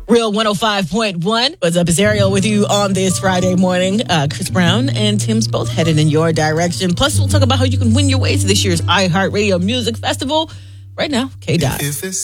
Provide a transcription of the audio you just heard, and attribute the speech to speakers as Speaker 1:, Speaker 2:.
Speaker 1: Real 105.1. What's up? It's Ariel with you on this Friday morning. Chris Brown and Tim's both headed in your direction. Plus, we'll talk about how you can win your way to this year's iHeartRadio Music Festival. Right now, K-Dot.
Speaker 2: If it's